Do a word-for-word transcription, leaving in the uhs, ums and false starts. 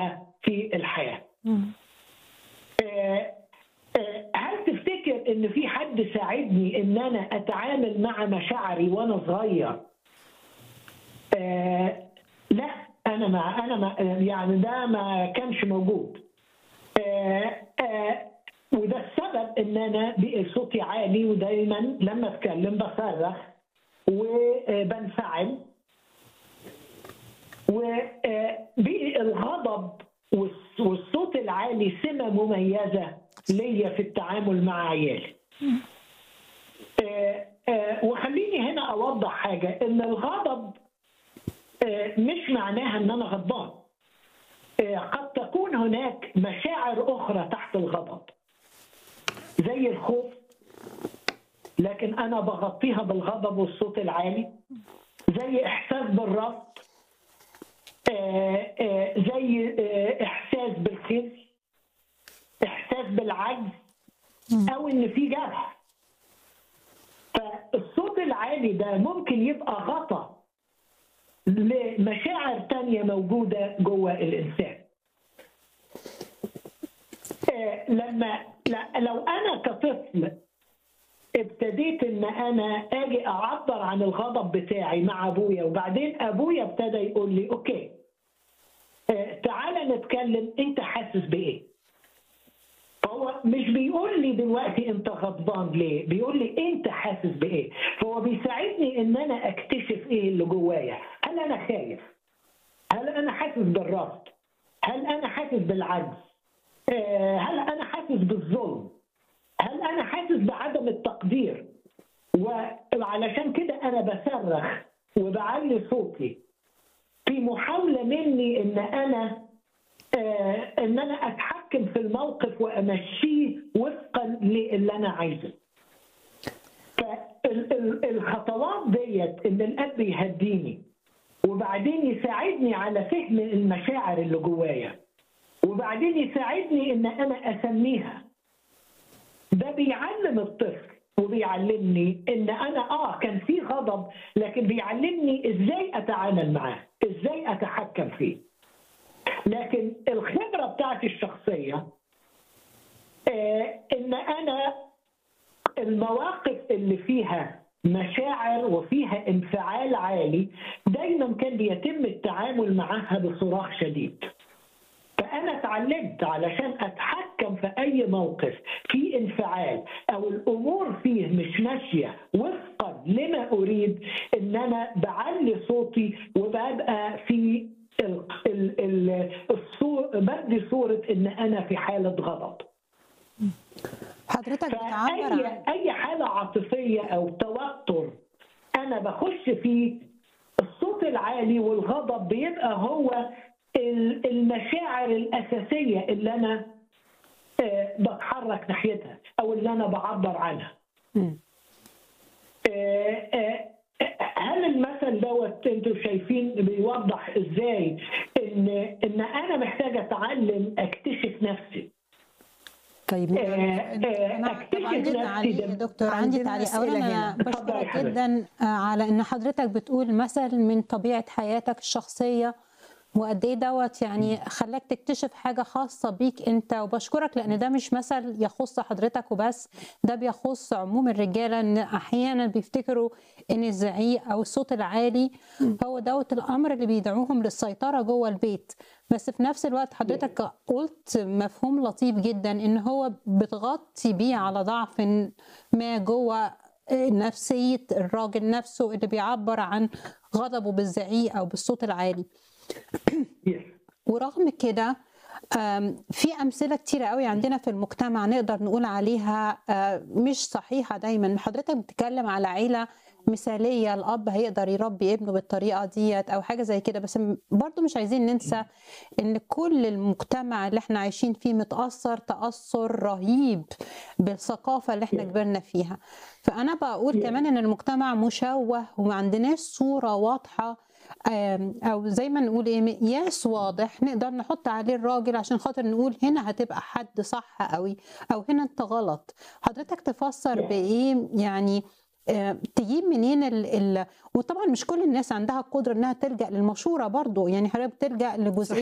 بيها في الحياة. مم. آه، آه، هل تفتكر ان في حد ساعدني ان انا اتعامل مع مشاعري وانا صغير؟ آه، لا، انا ما انا ما يعني ده ما كانش موجود. آه، آه، وده السبب ان انا بقى صوتي عالي، ودايما لما اتكلم بصرخ وبنفعل، وبقي الغضب والصوت العالي سمة مميزة ليا في التعامل مع عيالي. آه، آه، وخليني هنا أوضح حاجة، إن الغضب آه، مش معناها إن أنا غضبان. آه، قد تكون هناك مشاعر أخرى تحت الغضب زي الخوف، لكن أنا بغطيها بالغضب والصوت العالي. زي إحساس بالرفض، آه، آه، زي آه، إحساس بالخزي، إحساس بالعجز، أو إن في جرح. فالصوت العالي ده ممكن يبقى غطا لمشاعر تانية موجودة جوه الإنسان. آه، لما لو أنا كطفل ابتديت إن أنا أجي أعبر عن الغضب بتاعي مع أبويا، وبعدين أبويا ابتدى يقول لي أوكي آه، تعالى نتكلم، أنت حاسس بإيه؟ فهو مش بيقول لي دلوقتي انت غضبان ليه، بيقول لي انت حاسس بايه. فهو بيساعدني ان انا اكتشف ايه اللي جوايا. هل انا خايف؟ هل انا حاسس بالرفض؟ هل انا حاسس بالعجز؟ آه، هل انا حاسس بالظلم؟ هل انا حاسس بعدم التقدير؟ وعلشان كده انا بصرخ وبعلي صوتي في محاولة مني ان انا آه ان انا اتحكم في الموقف وامشيه وفقا للي انا عايزه. فالخطوات ديت ان الاب يهديني، وبعدين يساعدني على فهم المشاعر اللي جوايا، وبعدين يساعدني ان انا اسميها. ده بيعلم الطفل وبيعلمني ان انا اه كان في غضب، لكن بيعلمني ازاي اتعامل معاه، ازاي اتحكم فيه. لكن الخبرة بتاعتي الشخصية آه إن أنا المواقف اللي فيها مشاعر وفيها انفعال عالي دايما كان بيتم التعامل معها بصراخ شديد. فأنا اتعلمت علشان أتحكم في أي موقف في انفعال أو الأمور فيه مش ماشية وفقا لما أريد، إن أنا بعلي صوتي وببقى في ال ال الصور بدي صورة إن أنا في حالة غضب. حضرتك بتعبر أي عن أي حالة عاطفية أو توتر أنا بخش فيه، الصوت العالي والغضب بيبقى هو المشاعر الأساسية اللي أنا بتحرك ناحيتها أو اللي أنا بعبر عنها. م. هل المثل دوت انتوا شايفين بيوضح ازاي ان ان انا محتاجه اتعلم اكتشف نفسي؟ طيب آه انا اكتشف عندي تعليق يا دكتور، عندي تعليق. اولا انا بشكرك جدا على ان حضرتك بتقول مثل من طبيعه حياتك الشخصيه، وقد ايه دوت يعني خلاك تكتشف حاجه خاصه بيك انت، وبشكرك لان ده مش مثل يخص حضرتك وبس، ده بيخص عموم الرجاله، ان احيانا بيفتكروا ان الزعيق او الصوت العالي هو دوت الامر اللي بيدعوهم للسيطره جوه البيت. بس في نفس الوقت حضرتك قلت مفهوم لطيف جدا، ان هو بتغطي بيه على ضعف ما جوه نفسيه الراجل نفسه اللي بيعبر عن غضبه بالزعيق او بالصوت العالي. ورغم كده في أمثلة كتيرة قوي عندنا في المجتمع نقدر نقول عليها مش صحيحة. دايما حضرتك بتتكلم على عيلة مثالية، الأب هيقدر يربي ابنه بالطريقة ديت أو حاجة زي كده، بس برضو مش عايزين ننسى إن كل المجتمع اللي احنا عايشين فيه متأثر تأثر رهيب بالثقافة اللي احنا كبرنا فيها. فأنا بقول كمان إن المجتمع مشوه وما عندناش صورة واضحة او زي ما نقول ايه مقياس واضح نقدر نحط عليه الراجل عشان خاطر نقول هنا هتبقى حد صح قوي او هنا انت غلط. حضرتك تفسر بايه يعني آه تجيب منين ال ال وطبعا مش كل الناس عندها القدره انها تلجا للمشوره برضو، يعني حضرتك بتلجا لجزئيه